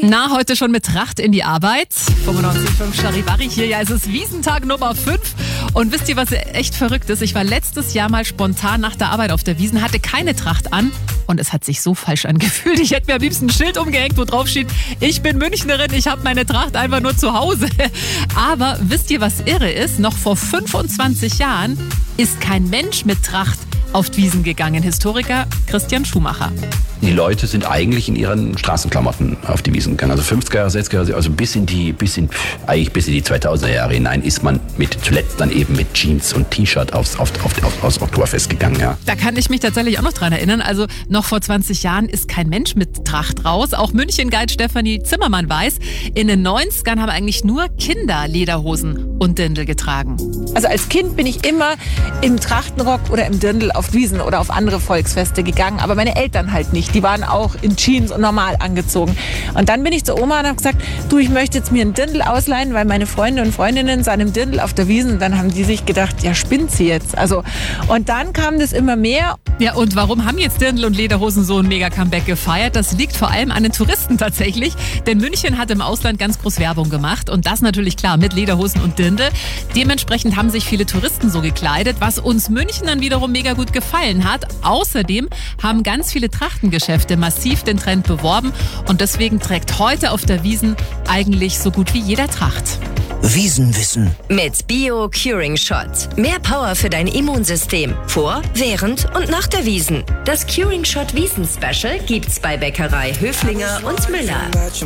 Na, heute schon mit Tracht in die Arbeit. 95.5 Charivari hier. Ja, es ist Wiesentag Nummer 5. Und wisst ihr, was echt verrückt ist? Ich war letztes Jahr mal spontan nach der Arbeit auf der Wiesn, hatte keine Tracht an. Und es hat sich so falsch angefühlt. Ich hätte mir am liebsten ein Schild umgehängt, wo drauf steht, ich bin Münchnerin, ich habe meine Tracht einfach nur zu Hause. Aber wisst ihr, was irre ist? Noch vor 25 Jahren ist kein Mensch mit Tracht auf die Wiesn gegangen. Historiker Christian Schumacher. Die Leute sind eigentlich in ihren Straßenklamotten auf die Wiesn gegangen. Also 50er Jahre, 60er Jahre, also bis in die 2000er Jahre hinein ist man zuletzt dann eben mit Jeans und T-Shirt aufs Oktoberfest gegangen. Ja. Da kann ich mich tatsächlich auch noch dran erinnern. Also noch vor 20 Jahren ist kein Mensch mit Tracht raus. Auch München-Guide Stefanie Zimmermann weiß, in den 90ern haben eigentlich nur Kinder Lederhosen und Dirndl getragen. Also als Kind bin ich immer im Trachtenrock oder im Dirndl auf Wiesn oder auf andere Volksfeste gegangen, aber meine Eltern halt nicht. Die waren auch in Jeans und normal angezogen. Und dann bin ich zur Oma und habe gesagt, du, ich möchte jetzt mir einen Dirndl ausleihen, weil meine Freunde und Freundinnen sahen im Dirndl auf der Wiesn. Dann haben die sich gedacht, ja, spinnt sie jetzt. Also, und dann kam das immer mehr. Ja, und warum haben jetzt Dirndl und Lederhosen so ein Mega-Comeback gefeiert? Das liegt vor allem an den Touristen tatsächlich. Denn München hat im Ausland ganz groß Werbung gemacht. Und das natürlich klar mit Lederhosen und Dirndl. Dementsprechend haben sich viele Touristen so gekleidet, was uns Münchnern wiederum mega gut gefallen hat. Außerdem haben ganz viele Trachtengeschäfte massiv den Trend beworben. Und deswegen trägt heute auf der Wiesn eigentlich so gut wie jeder Tracht. Wiesenwissen. Mit Bio Curing Shot. Mehr Power für dein Immunsystem. Vor, während und nach der Wiesn. Das Curing Shot Wiesn Special gibt's bei Bäckerei Höflinger und Müller.